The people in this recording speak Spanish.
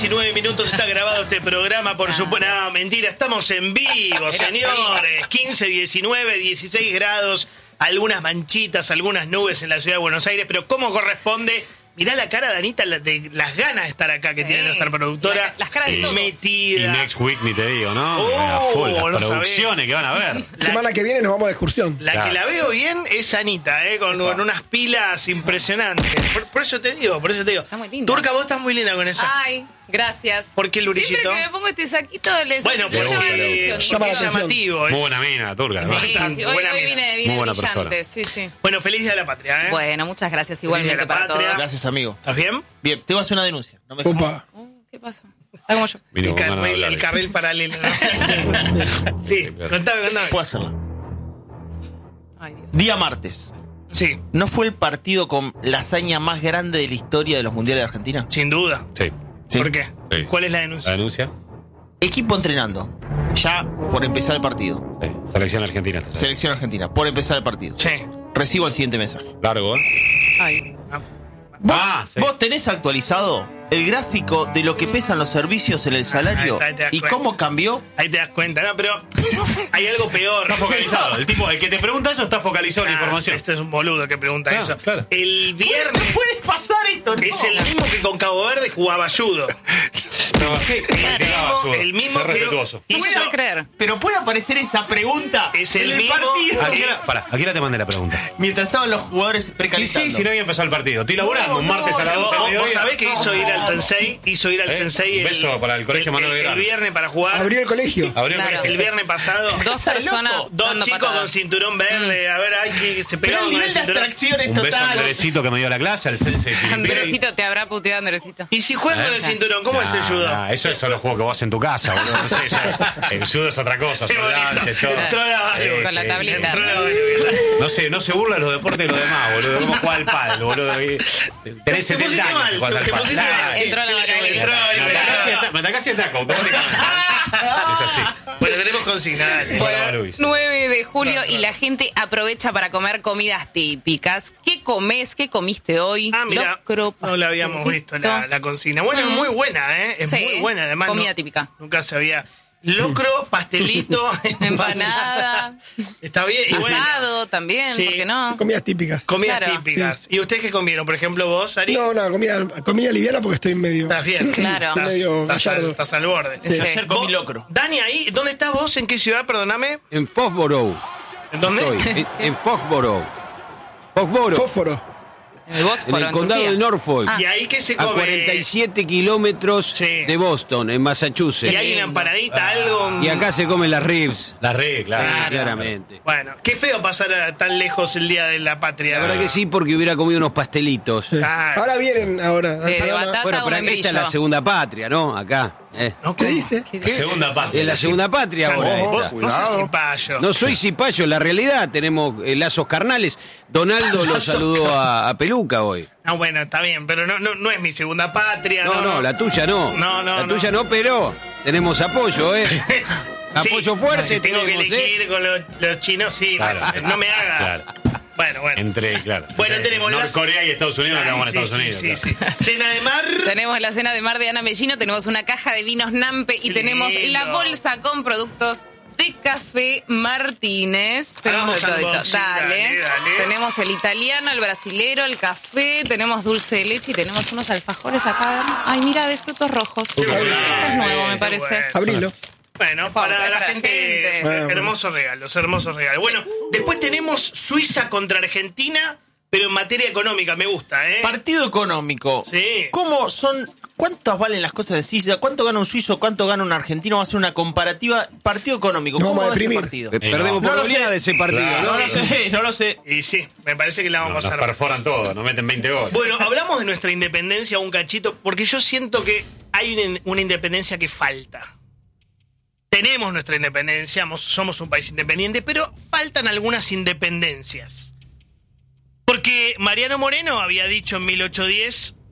15:19 está grabado este programa, por supuesto. No, mentira, estamos en vivo, señores. 15, 19, 16 grados, algunas manchitas, algunas nubes en la ciudad de Buenos Aires, pero como corresponde. Mirá la cara de Anita, de las ganas de estar acá que tiene nuestra productora. Las caras de todos. Metida. Y Next Week ni te digo, ¿no? Full, las no producciones sabés. que van a ver. Semana que viene nos vamos de excursión. La que la veo bien es Anita, con unas pilas impresionantes. Por eso te digo. Está muy linda. Turca, vos estás muy linda con esa. Ay, gracias. ¿Por qué el brillito? Siempre que me pongo este saquito, Bueno, me llama la atención. llama la atención. llamativo. Muy buena mina, Turca. Sí, ¿no? Bastante, sí, hoy buena mina. vine Muy buena brillante, persona. sí. Bueno, feliz día de la patria, Bueno, muchas gracias Feliz día de igualmente la para patria. todos. Gracias, amigo. ¿Estás bien? Bien, te voy a hacer una denuncia. No me Opa. ¿Qué pasó? Está como yo. Vino El con ganas de carril, hablar. el carril paralelo. ¿no? Sí, contame. puedo hacerla. Ay, Dios. Día martes. Sí, ¿No fue el partido con la hazaña más grande de la historia de los mundiales de Argentina? sin duda. Sí. Sí. ¿Por qué? Sí. ¿Cuál es la ¿La denuncia? denuncia? Equipo entrenando. Ya por empezar el partido. Sí. Selección argentina. Selección argentina. Por empezar el partido. Sí. Recibo el siguiente mensaje. Largo, ¿eh? Ay. Sí. ¿Vos tenés actualizado el gráfico de lo que pesan los servicios en el salario ahí te das y cuenta. cómo cambió? Ahí te das cuenta, ¿no? Pero hay algo peor. Está focalizado. El que te pregunta eso está focalizado en la información. Este es un boludo que pregunta Claro, eso. claro. El viernes puede pasar esto, ¿no? es el mismo que con Cabo Verde jugaba judo. No, sí, El mismo Ser que respetuoso. No hizo- puedo creer. Pero puede aparecer esa pregunta Es en el el mismo- partido. ¿A qué hora te mandé la pregunta? Mientras estaban los jugadores Y precalizando. sí, si no había empezado el partido. Estoy laburando un martes a las 12 ¿Vos, de vos mediodía. sabés que hizo ir al Sensei? Hizo ir al Sensei Un beso para el colegio Manuel el Belgrano. viernes para jugar. Abrió el colegio. Abrió el Claro. colegio. El viernes pasado. Dos Está personas. loco. Dos dando chicos patadas. con cinturón verde. A ver, ay, que se Pero pegaban el con el nivel de cinturón. abstracción es Un beso a total. Andresito que me dio la clase, al sensei Filippini. Andresito, te habrá puteado Andresito. Y si juegan con el cinturón, ¿cómo es el judo? Eso es solo juego que vos haces en tu casa, boludo. No sé, ya. El judo es otra cosa, Qué son bonito. lances, todo. Entró la bala. Con la tablita. Entró la bala. No se burla de los deportes de los demás, boludo. ¿Cómo juega al pádel, boludo? Tenés 70 años y jugás al te pádel. pusiste mal. Entró la bala. Entró la bala. Me atacás y ataco, automáticamente. Es así. Bueno, tenemos consigna, dale. Bueno, Bueno, 9 de julio y la gente aprovecha para comer comidas típicas. ¿Qué comés? ¿Qué comiste hoy? Ah, mira, Locro, no la habíamos visto la consigna. Bueno, es muy buena, ¿eh? Es Sí, muy buena, además. comida típica. Nunca se había... Locro, pastelito, Empanada, Está bien. Y bueno, asado también, Sí. ¿por qué no? Comidas típicas. comidas Claro. típicas. ¿Y ustedes qué comieron? Por ejemplo, vos, Ari. No, comida liviana porque estoy medio. Estás bien. Claro. Estás, Medio estás al, gallardo. estás al borde. Sí. Ayer comí Vos- locro. Dani, ahí, ¿dónde estás vos? ¿En qué ciudad? Perdóname. En Foxborough. ¿En dónde? Estoy. En Foxborough. Foxborough. Fósforo. En el Bósforo, En el condado Turquía. de Norfolk. ¿Y ahí qué se A come? 47 kilómetros Sí. de Boston, en Massachusetts. ¿Y hay una empanadita, algo? Y acá se comen las ribs. La re, claro. Claramente. Bueno, qué feo pasar tan lejos el Día de la Patria. La verdad que sí, porque hubiera comido unos pastelitos. Sí. Ah. Ahora vienen ahora. al De programa. batata. Bueno, un pero esta es la membrillo. segunda patria, ¿no? Acá. ¿No? ¿Qué ¿Cómo? dice? ¿Qué dice? Segunda parte. Es la segunda patria ahora. Vos, esta. no seas cipayo. No soy cipayo, la realidad. Tenemos lazos carnales. Donaldo lo saludó a Peluca hoy. Ah, bueno, está bien, pero no es mi segunda patria. No, la tuya no. No, La tuya no, pero tenemos apoyo, ¿eh? Apoyo Sí, fuerte si tengo que tenemos, elegir con los chinos, sí. Claro. No me hagas. Claro. Bueno. Claro. Bueno, tenemos Norcorea y Estados Unidos, nos quedamos en Estados Unidos. Sí, claro. sí. Cena de mar. Tenemos la cena de mar de Ana Mellino, tenemos una caja de vinos Nampe y Qué tenemos lindo. la bolsa con productos de Café Martínez. Tenemos de Hagamos todito. unboxing, Dale. dale. Tenemos el italiano, el brasilero, el café, tenemos dulce de leche y tenemos unos alfajores acá. Ay, mira, de frutos rojos. Qué Este bueno, es nuevo, me qué parece. bueno. Abrilo. Bueno, Para para la la gente, gente. hermosos regalos. Bueno, después tenemos Suiza contra Argentina, pero en materia económica, me gusta, ¿eh? Partido económico. Sí. ¿Cómo son? ¿Cuántas valen las cosas de Suiza? ¿Cuánto gana un suizo? ¿Cuánto gana un argentino? Vamos a hacer una comparativa. Partido económico. Nos ¿Cómo vamos a va ese deprimir. partido? Perdemos No por lo goleada sé. de ese partido, Claro. ¿no? No lo sé. Y sí, me parece que la vamos Nos a hacer. perforan todo, nos meten 20 goles. Bueno, hablamos de nuestra independencia un cachito, porque yo siento que hay una independencia que falta. Tenemos nuestra independencia, somos un país independiente, pero faltan algunas independencias. Porque Mariano Moreno había dicho en 1810